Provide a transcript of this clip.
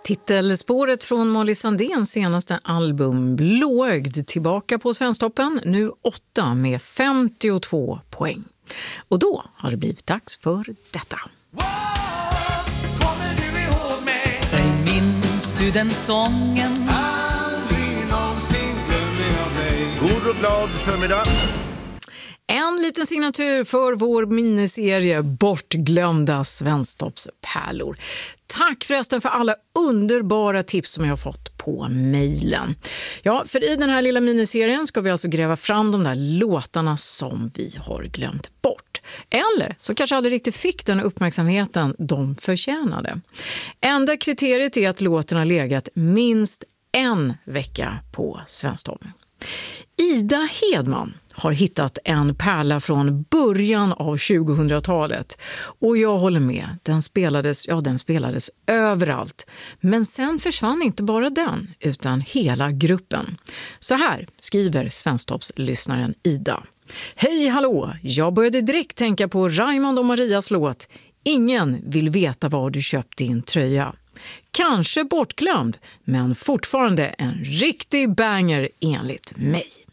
Titelspåret från Molly Sandéns senaste album Blåögd tillbaka på Svensktoppen, nu 8 med 52 poäng. Och då har det blivit dags för detta. Kommer du ihåg mig? Säg, minns du den sången? Aldrig någonsin glömmer jag dig. God och glad förmiddag. En liten signatur för vår miniserie Bortglömda Svensktoppspärlor. Tack förresten för alla underbara tips som jag har fått på mejlen. Ja, för i den här lilla miniserien ska vi alltså gräva fram de där låtarna som vi har glömt bort. Eller så kanske aldrig riktigt fick den uppmärksamheten de förtjänade. Enda kriteriet är att låten har legat minst en vecka på Svensktoppen. Ida Hedman har hittat en pärla från början av 2000-talet och jag håller med, den spelades överallt. Men sen försvann inte bara den utan hela gruppen. Så här skriver Svensktoppslyssnaren Ida. Hej hallå, jag började direkt tänka på Raymond och Marias låt Ingen vill veta var du köpt din tröja. Kanske bortglömd, men fortfarande en riktig banger enligt mig.